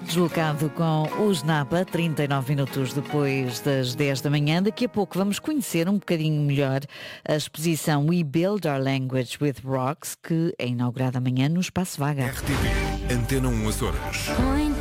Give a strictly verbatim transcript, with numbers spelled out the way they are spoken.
Deslocado com os Napa, trinta e nove minutos depois das dez da manhã. Daqui a pouco vamos conhecer um bocadinho melhor a exposição We Build Our Language with Rocks, que é inaugurada amanhã no Espaço Vaga. R T P, Antena um Açores.